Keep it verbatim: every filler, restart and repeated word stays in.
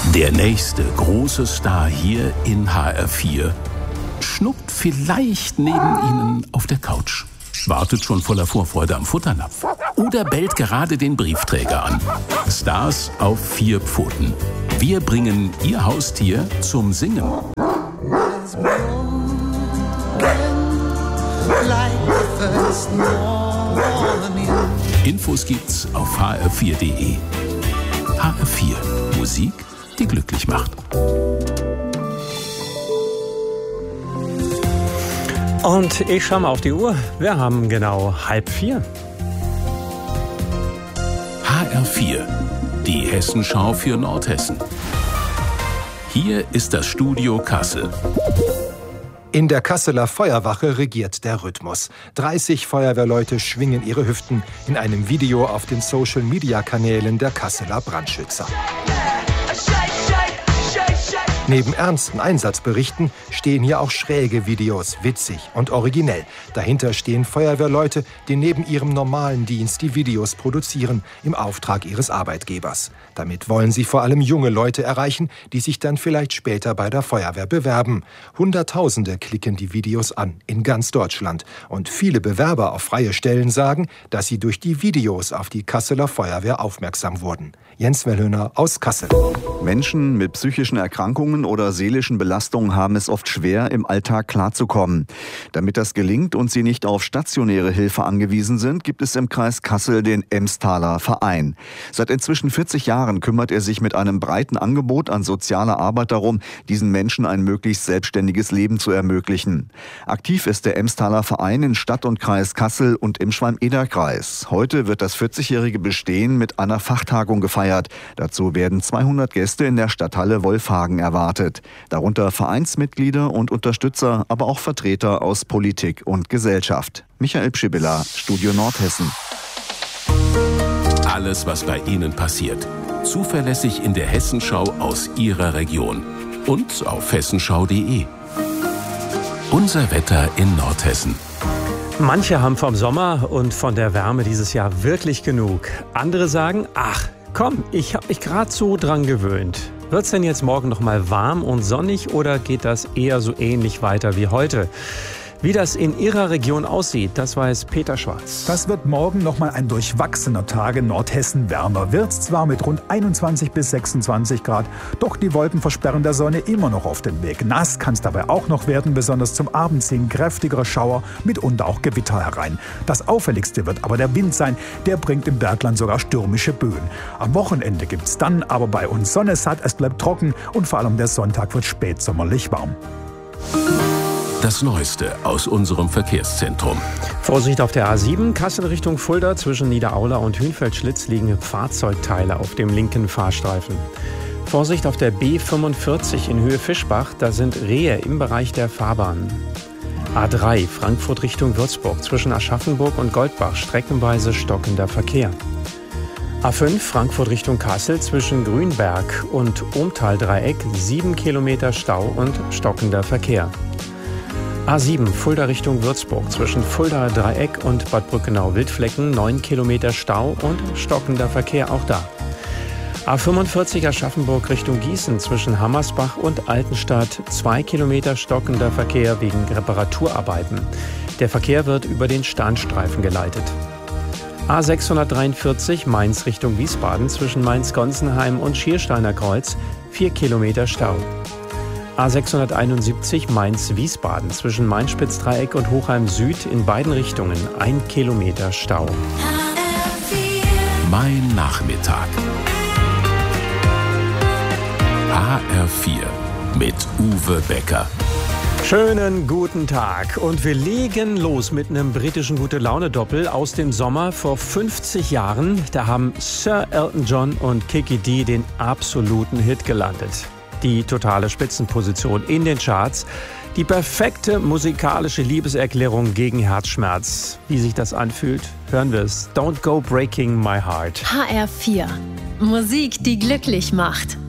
Der nächste große Star hier in H R vier schnuppt vielleicht neben Ihnen auf der Couch, wartet schon voller Vorfreude am Futternapf oder bellt gerade den Briefträger an. Stars auf vier Pfoten. Wir bringen Ihr Haustier zum Singen. Infos gibt's auf h r vier punkt d e. H R vier. Musik, die glücklich macht. Und ich schaue mal auf die Uhr. Wir haben genau halb vier. H R vier. Die Hessenschau für Nordhessen. Hier ist das Studio Kassel. In der Kasseler Feuerwache regiert der Rhythmus. dreißig Feuerwehrleute schwingen ihre Hüften in einem Video auf den Social-Media-Kanälen der Kasseler Brandschützer. Neben ernsten Einsatzberichten stehen hier auch schräge Videos, witzig und originell. Dahinter stehen Feuerwehrleute, die neben ihrem normalen Dienst die Videos produzieren, im Auftrag ihres Arbeitgebers. Damit wollen sie vor allem junge Leute erreichen, die sich dann vielleicht später bei der Feuerwehr bewerben. Hunderttausende klicken die Videos an, in ganz Deutschland. Und viele Bewerber auf freie Stellen sagen, dass sie durch die Videos auf die Kasseler Feuerwehr aufmerksam wurden. Jens Wellhöhner aus Kassel. Menschen mit psychischen Erkrankungen oder seelischen Belastungen haben es oft schwer, im Alltag klarzukommen. Damit das gelingt und sie nicht auf stationäre Hilfe angewiesen sind, gibt es im Kreis Kassel den Emstaler Verein. Seit inzwischen vierzig Jahren kümmert er sich mit einem breiten Angebot an sozialer Arbeit darum, diesen Menschen ein möglichst selbstständiges Leben zu ermöglichen. Aktiv ist der Emstaler Verein in Stadt und Kreis Kassel und im Schwalm-Eder-Kreis. Heute wird das vierzigjährige Bestehen mit einer Fachtagung gefeiert. Dazu werden zweihundert Gäste in der Stadthalle Wolfhagen erwartet. Darunter Vereinsmitglieder und Unterstützer, aber auch Vertreter aus Politik und Gesellschaft. Michael Pschibilla, Studio Nordhessen. Alles, was bei Ihnen passiert. Zuverlässig in der Hessenschau aus Ihrer Region. Und auf hessenschau punkt de. Unser Wetter in Nordhessen. Manche haben vom Sommer und von der Wärme dieses Jahr wirklich genug. Andere sagen, ach, komm, ich habe mich gerade so dran gewöhnt. Wird's denn jetzt morgen noch mal warm und sonnig oder geht das eher so ähnlich weiter wie heute? Wie das in Ihrer Region aussieht, das weiß Peter Schwarz. Das wird morgen nochmal ein durchwachsener Tag in Nordhessen. Wärmer wird's zwar mit rund einundzwanzig bis sechsundzwanzig Grad, doch die Wolken versperren der Sonne immer noch auf den Weg. Nass kann es dabei auch noch werden, besonders zum Abend ziehen kräftigere Schauer, mitunter auch Gewitter herein. Das Auffälligste wird aber der Wind sein, der bringt im Bergland sogar stürmische Böen. Am Wochenende gibt's dann aber bei uns Sonne satt, es bleibt trocken und vor allem der Sonntag wird spätsommerlich warm. Das Neueste aus unserem Verkehrszentrum. Vorsicht auf der A sieben, Kassel Richtung Fulda. Zwischen Niederaula und Hünfeld-Schlitz liegen Fahrzeugteile auf dem linken Fahrstreifen. Vorsicht auf der B fünfundvierzig in Höhe Fischbach. Da sind Rehe im Bereich der Fahrbahn. A drei, Frankfurt Richtung Würzburg. Zwischen Aschaffenburg und Goldbach streckenweise stockender Verkehr. A fünf, Frankfurt Richtung Kassel. Zwischen Grünberg und Ohmtal-Dreieck sieben Kilometer Stau und stockender Verkehr. A sieben, Fulda Richtung Würzburg. Zwischen Fuldaer Dreieck und Bad Brückenau-Wildflecken neun Kilometer Stau und stockender Verkehr auch da. A fünfundvierzig, Aschaffenburg Richtung Gießen. Zwischen Hammersbach und Altenstadt zwei Kilometer stockender Verkehr wegen Reparaturarbeiten. Der Verkehr wird über den Standstreifen geleitet. A sechshundertdreiundvierzig, Mainz Richtung Wiesbaden. Zwischen Mainz-Gonsenheim und Schiersteiner Kreuz vier Kilometer Stau. A sechshunderteinundsiebzig Mainz-Wiesbaden zwischen Main-Spitz-Dreieck und Hochheim Süd in beiden Richtungen ein Kilometer Stau. Mein Nachmittag. H R vier mit Uwe Becker. Schönen guten Tag und wir legen los mit einem britischen Gute-Laune-Doppel aus dem Sommer vor fünfzig Jahren. Da haben Sir Elton John und Kiki Dee den absoluten Hit gelandet. Die totale Spitzenposition in den Charts. Die perfekte musikalische Liebeserklärung gegen Herzschmerz. Wie sich das anfühlt, hören wir es. Don't Go Breaking My Heart. H R vier. Musik, die glücklich macht.